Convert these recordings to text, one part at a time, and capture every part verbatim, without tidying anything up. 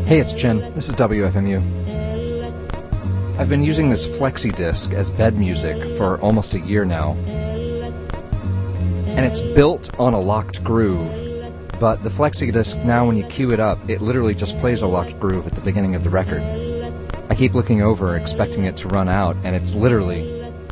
Hey, it's Chin. This is W F M U. I've been using this flexi disc as bed music for almost a year now. And it's built on a locked groove, but the flexi disc, now when you cue it up, it literally just plays a locked groove at the beginning of the record. I keep looking over, expecting it to run out, and it's literally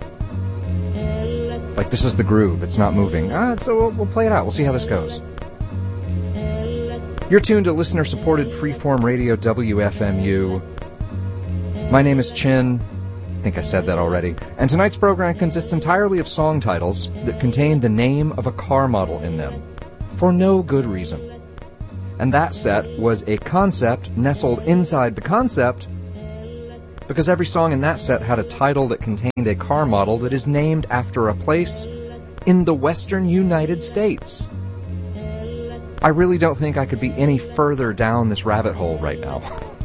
like, this is the groove, it's not moving. Ah, so we'll, we'll play it out, we'll see how this goes. You're tuned to listener-supported freeform radio W F M U. My name is Chin. I think I said that already. And tonight's program consists entirely of song titles that contain the name of a car model in them, for no good reason. And that set was a concept nestled inside the concept, because every song in that set had a title that contained a car model that is named after a place in the western United States. I really don't think I could be any further down this rabbit hole right now.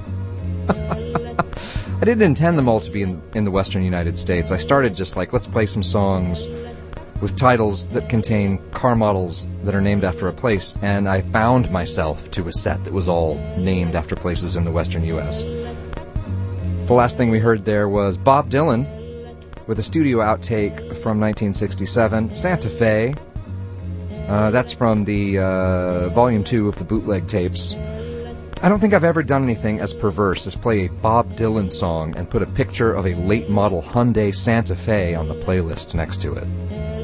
I didn't intend them all to be in, in the western United States. I started just like, let's play some songs with titles that contain car models that are named after a place, and I bound myself to a set that was all named after places in the western U S. The last thing we heard there was Bob Dylan with a studio outtake from nineteen sixty-seven, Santa Fe. Uh, that's from the uh, volume two of the bootleg tapes. I don't think I've ever done anything as perverse as play a Bob Dylan song and put a picture of a late model Hyundai Santa Fe on the playlist next to it.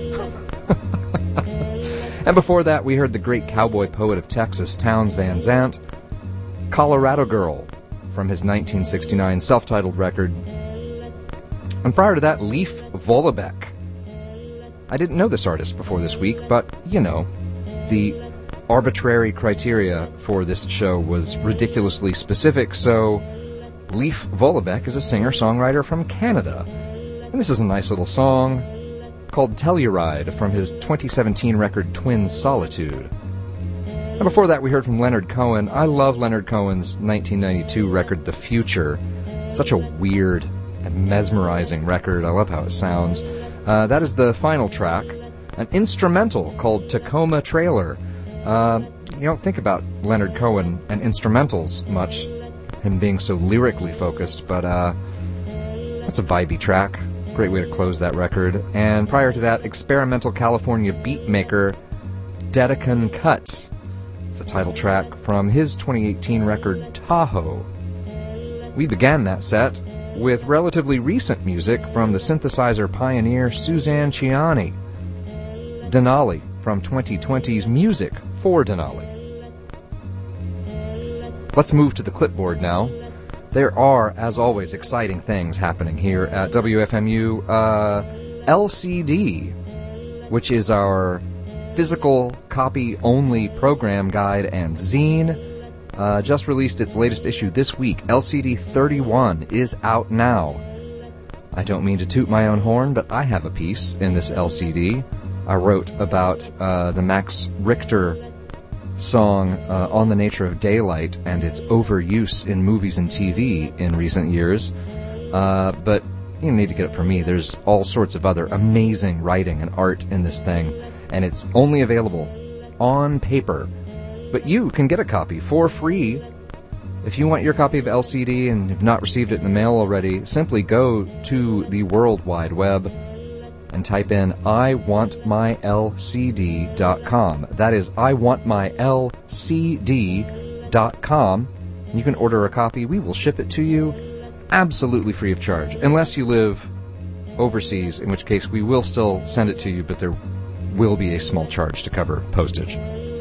And before that, we heard the great cowboy poet of Texas, Townes Van Zandt, Colorado Girl, from his nineteen sixty-nine self-titled record. And prior to that, Leif Vollebeck. I didn't know this artist before this week, but, you know, the arbitrary criteria for this show was ridiculously specific, so Leif Vollebeck is a singer-songwriter from Canada. And this is a nice little song called Telluride from his twenty seventeen record Twin Solitude. And before that, we heard from Leonard Cohen. I love Leonard Cohen's nineteen ninety-two record, The Future. It's such a weird and mesmerizing record. I love how it sounds. Uh, that is the final track, an instrumental called Tacoma Trailer. Uh, you don't think about Leonard Cohen and instrumentals much, him being so lyrically focused, but uh, that's a vibey track. Great way to close that record. And prior to that, experimental California beatmaker Dedekind Cut. It's the title track from his twenty eighteen record Tahoe. We began that set with relatively recent music from the synthesizer pioneer Suzanne Ciani. Denali from twenty twenty's Music for Denali. Let's move to the clipboard now. There are, as always, exciting things happening here at W F M U. Uh, L C D, which is our physical copy-only program guide and zine, Uh, just released its latest issue this week. L C D thirty-one is out now. I don't mean to toot my own horn, but I have a piece in this L C D. I wrote about uh, the Max Richter song uh, On the Nature of Daylight and its overuse in movies and T V in recent years. Uh, but you don't need to get it from me. There's all sorts of other amazing writing and art in this thing, and it's only available on paper. But you can get a copy for free. If you want your copy of L C D and have not received it in the mail already, simply go to the World Wide Web and type in I want my L C D dot com. That is I want my L C D dot com. You can order a copy. We will ship it to you absolutely free of charge, unless you live overseas, in which case we will still send it to you, but there will be a small charge to cover postage.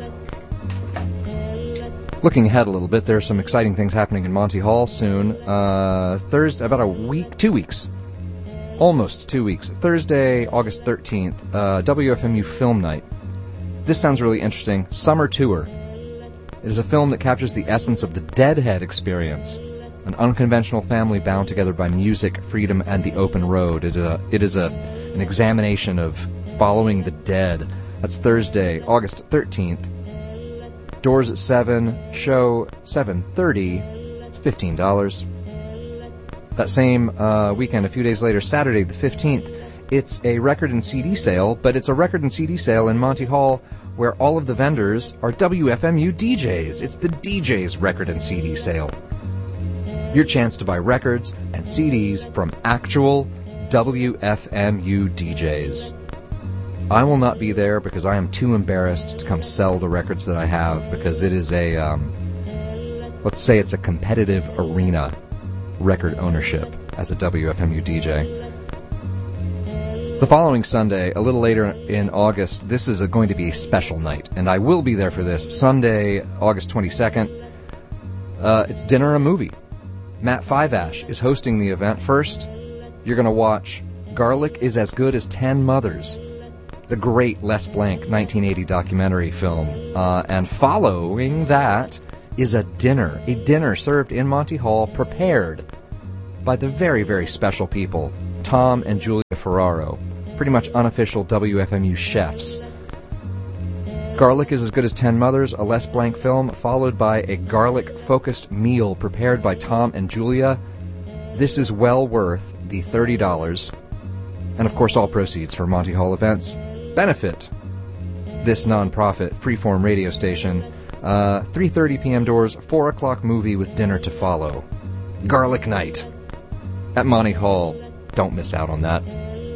Looking ahead a little bit, there are some exciting things happening in Monty Hall soon. Uh, Thursday, about a week, two weeks. Almost two weeks. Thursday, August thirteenth, uh, W F M U Film Night. This sounds really interesting. Summer Tour. It is a film that captures the essence of the Deadhead experience, an unconventional family bound together by music, freedom, and the open road. It, uh, it is a, an examination of following the dead. That's Thursday, August thirteenth. Doors at seven, show seven thirty. It's fifteen dollars. That same uh, weekend, a few days later, Saturday the fifteenth, it's a record and C D sale, but it's a record and C D sale in Monty Hall where all of the vendors are W F M U D Js. It's the D Js record and C D sale. your chance to buy records and C Ds from actual W F M U D Js. I will not be there because I am too embarrassed to come sell the records that I have, because it is a, um, let's say it's a competitive arena record ownership as a W F M U D J. The following Sunday, a little later in August, this is a, going to be a special night, and I will be there for this. Sunday, August twenty-second, uh, it's Dinner a Movie. Matt Fiveash is hosting the event. First, you're going to watch Garlic is as Good as Ten Mothers, the great Les Blank nineteen eighty documentary film. Uh, and following that is a dinner, a dinner served in Monty Hall, prepared by the very, very special people, Tom and Julia Ferraro, pretty much unofficial W F M U chefs. Garlic is as Good as Ten Mothers, a Les Blank film, followed by a garlic-focused meal prepared by Tom and Julia. This is well worth the thirty dollars. And of course, all proceeds for Monty Hall events benefit this non-profit freeform radio station. Uh, three thirty p.m. doors, four o'clock movie with dinner to follow. Garlic Night at Monty Hall. Don't miss out on that.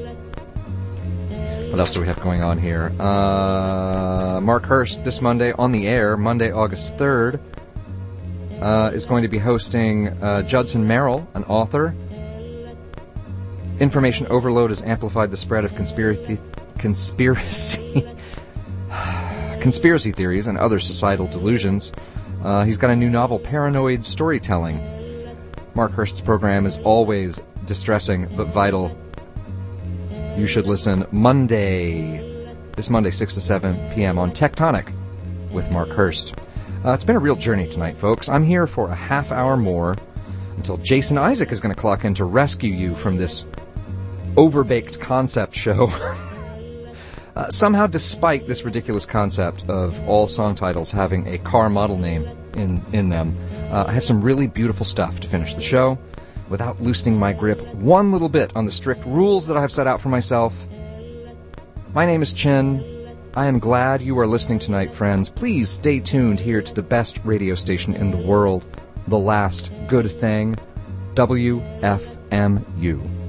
What else do we have going on here? Uh, Mark Hurst this Monday on the air, Monday, August third, uh, is going to be hosting uh, Judson Merrill, an author. Information overload has amplified the spread of conspiracy, conspiracy, conspiracy theories and other societal delusions. Uh, he's got a new novel, Paranoid Storytelling. Mark Hurst's program is always distressing but vital. You should listen Monday, this Monday, six to seven p.m. on Tectonic with Mark Hurst. Uh, it's been a real journey tonight, folks. I'm here for a half hour more until Jason Isaac is going to clock in to rescue you from this overbaked concept show. uh, somehow, despite this ridiculous concept of all song titles having a car model name in, in them, uh, I have some really beautiful stuff to finish the show without loosening my grip one little bit on the strict rules that I have set out for myself. My name is Chin. I am glad you are listening tonight, friends. Please stay tuned here to the best radio station in the world, The Last Good Thing, W F M U.